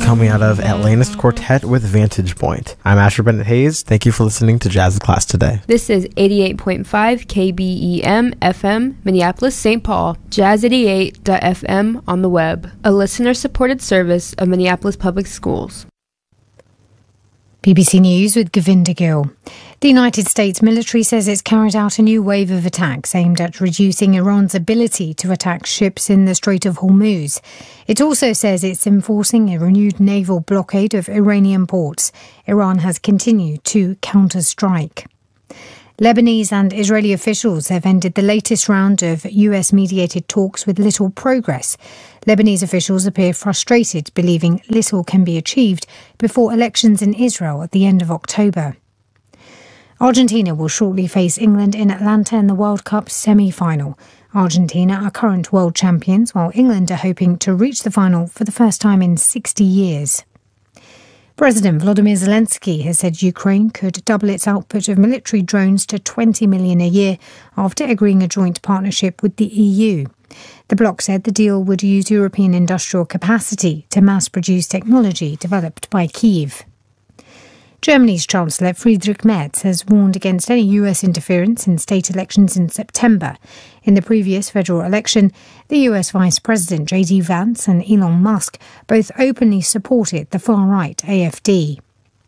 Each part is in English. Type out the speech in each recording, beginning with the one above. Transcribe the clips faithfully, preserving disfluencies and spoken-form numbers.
coming out of Atlantis Quartet with Vantage Point. I'm Asher Bennett Hayes. Thank you for listening to Jazz Class today. This is eighty-eight point five K B E M F M, Minneapolis, Saint Paul, jazz eighty-eight dot f m on the web, a listener-supported service of Minneapolis Public Schools. B B C News with Govinda Gill. The United States military says it's carried out a new wave of attacks aimed at reducing Iran's ability to attack ships in the Strait of Hormuz. It also says it's enforcing a renewed naval blockade of Iranian ports. Iran has continued to counter-strike. Lebanese and Israeli officials have ended the latest round of U S-mediated talks with little progress. Lebanese officials appear frustrated, believing little can be achieved before elections in Israel at the end of October. Argentina will shortly face England in Atlanta in the World Cup semi-final. Argentina are current world champions, while England are hoping to reach the final for the first time in sixty years. President Volodymyr Zelensky has said Ukraine could double its output of military drones to twenty million a year after agreeing a joint partnership with the E U. The bloc said the deal would use European industrial capacity to mass-produce technology developed by Kyiv. Germany's Chancellor Friedrich Merz has warned against any U S interference in state elections in September. In the previous federal election, the U S Vice President J D Vance and Elon Musk both openly supported the far-right A F D.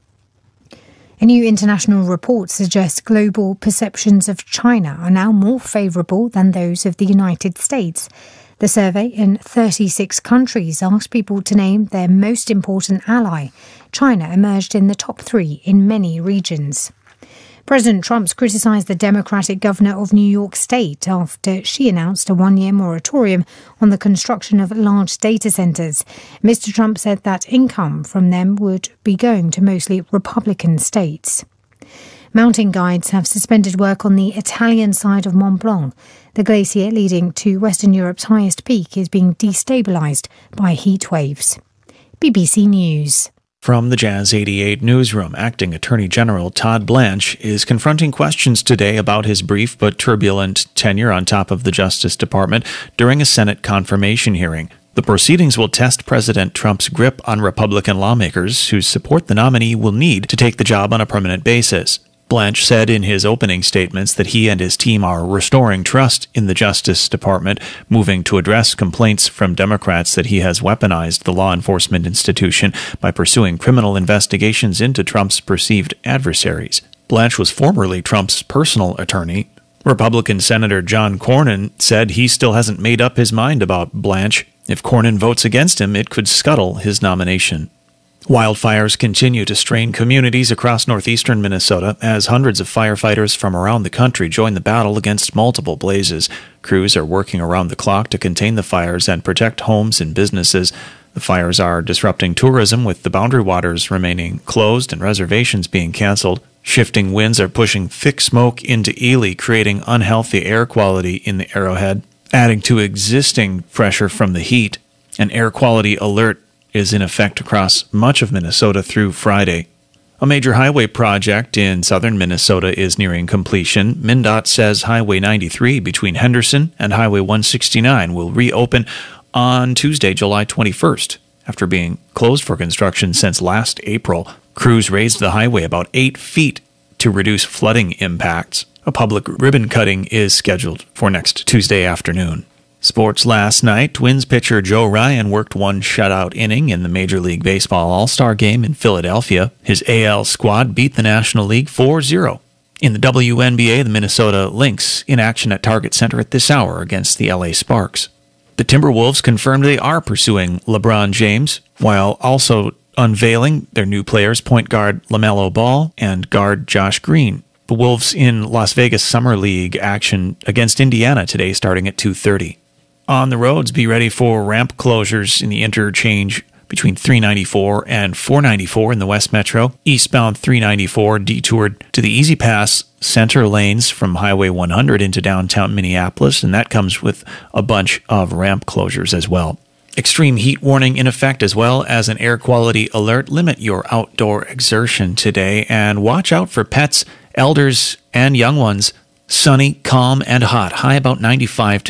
A new international report suggests global perceptions of China are now more favourable than those of the United States. The survey in thirty-six countries asked people to name their most important ally. China emerged in the top three in many regions. President Trump's criticised the Democratic governor of New York State after she announced a one-year moratorium on the construction of large data centres. Mister Trump said that income from them would be going to mostly Republican states. Mountain guides have suspended work on the Italian side of Mont Blanc. The glacier leading to Western Europe's highest peak is being destabilised by heat waves. B B C News. From the Jazz eighty-eight newsroom, Acting Attorney General Todd Blanche is confronting questions today about his brief but turbulent tenure on top of the Justice Department during a Senate confirmation hearing. The proceedings will test President Trump's grip on Republican lawmakers whose support the nominee will need to take the job on a permanent basis. Blanche said in his opening statements that he and his team are restoring trust in the Justice Department, moving to address complaints from Democrats that he has weaponized the law enforcement institution by pursuing criminal investigations into Trump's perceived adversaries. Blanche was formerly Trump's personal attorney. Republican Senator John Cornyn said he still hasn't made up his mind about Blanche. If Cornyn votes against him, it could scuttle his nomination. Wildfires continue to strain communities across northeastern Minnesota as hundreds of firefighters from around the country join the battle against multiple blazes. Crews are working around the clock to contain the fires and protect homes and businesses. The fires are disrupting tourism, with the Boundary Waters remaining closed and reservations being canceled. Shifting winds are pushing thick smoke into Ely, creating unhealthy air quality in the Arrowhead. Adding to existing pressure from the heat, an air quality alert is in effect across much of Minnesota through Friday. A major highway project in southern Minnesota is nearing completion. MnDOT says Highway ninety-three between Henderson and Highway one sixty-nine will reopen on Tuesday, July twenty-first. After being closed for construction since last April, crews raised the highway about eight feet to reduce flooding impacts. A public ribbon cutting is scheduled for next Tuesday afternoon. Sports last night, Twins pitcher Joe Ryan worked one shutout inning in the Major League Baseball All-Star Game in Philadelphia. His A L squad beat the National League four zero. In the W N B A, the Minnesota Lynx in action at Target Center at this hour against the L A Sparks. The Timberwolves confirmed they are pursuing LeBron James, while also unveiling their new players, point guard LaMelo Ball and guard Josh Green. The Wolves in Las Vegas Summer League action against Indiana today starting at two thirty. On the roads, be ready for ramp closures in the interchange between three ninety-four and four ninety-four in the West Metro. Eastbound three ninety-four detoured to the Easy Pass center lanes from Highway one hundred into downtown Minneapolis, and that comes with a bunch of ramp closures as well. Extreme heat warning in effect, as well as an air quality alert. Limit your outdoor exertion today and watch out for pets, elders, and young ones. Sunny, calm, and hot. High about ninety-five today.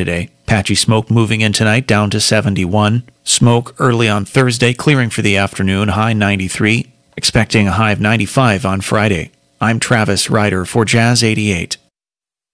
Patchy smoke moving in tonight, down to seventy-one. Smoke early on Thursday, clearing for the afternoon, high ninety-three. Expecting a high of ninety-five on Friday. I'm Travis Ryder for Jazz eighty-eight.